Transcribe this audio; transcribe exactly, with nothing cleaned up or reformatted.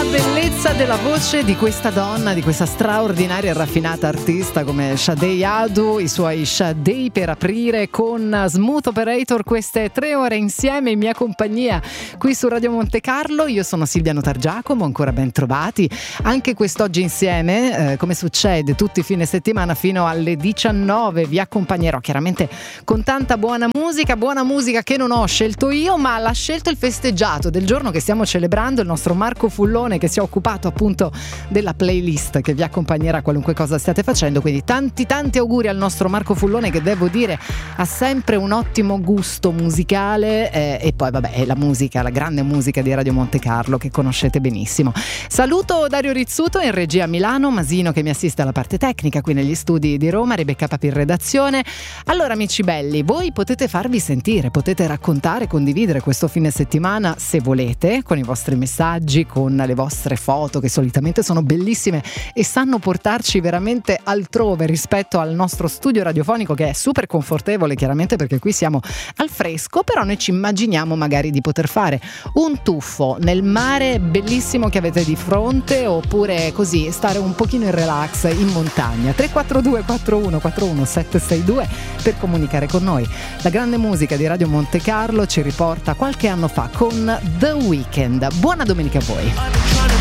La bellezza della voce di questa donna, di questa straordinaria e raffinata artista come Sade Adu, i suoi Sade per aprire con Smooth Operator queste tre ore insieme in mia compagnia qui su Radio Monte Carlo. Io sono Silvia Notargiacomo, ancora ben trovati anche quest'oggi insieme, eh, come succede tutti i fine settimana fino alle diciannove vi accompagnerò chiaramente con tanta buona musica, buona musica che non ho scelto io ma l'ha scelto il festeggiato del giorno che stiamo celebrando, il nostro Marco Fullone, che si è occupato appunto della playlist che vi accompagnerà qualunque cosa stiate facendo. Quindi tanti tanti auguri al nostro Marco Fullone, che devo dire ha sempre un ottimo gusto musicale, eh, e poi vabbè è la musica, la grande musica di Radio Monte Carlo che conoscete benissimo. Saluto Dario Rizzuto in regia a Milano, Masino che mi assiste alla parte tecnica qui negli studi di Roma, Rebecca Papi in redazione. Allora amici belli, voi potete farvi sentire, potete raccontare, condividere questo fine settimana se volete, con i vostri messaggi, con le vostre foto che solitamente sono bellissime e sanno portarci veramente altrove rispetto al nostro studio radiofonico, che è super confortevole chiaramente perché qui siamo al fresco, però noi ci immaginiamo magari di poter fare un tuffo nel mare bellissimo che avete di fronte, oppure così stare un pochino in relax in montagna. Tre quattro due quattro uno quattro uno sette sei due per comunicare con noi. La grande musica di Radio Monte Carlo ci riporta qualche anno fa con The Weeknd. Buona domenica a voi.